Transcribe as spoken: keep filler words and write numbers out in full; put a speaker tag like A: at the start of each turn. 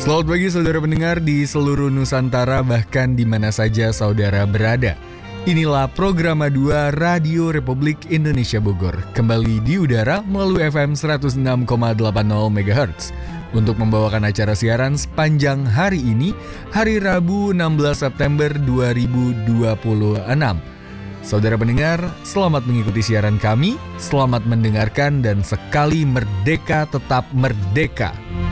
A: Selamat pagi saudara pendengar di seluruh Nusantara, bahkan di mana saja saudara berada. Inilah Programa dua Radio Republik Indonesia Bogor, kembali di udara melalui F M seratus enam koma delapan nol megahertz untuk membawakan acara siaran sepanjang hari ini, hari Rabu enam belas September dua ribu dua puluh enam. Saudara pendengar, selamat mengikuti siaran kami, selamat mendengarkan, dan sekali merdeka tetap merdeka.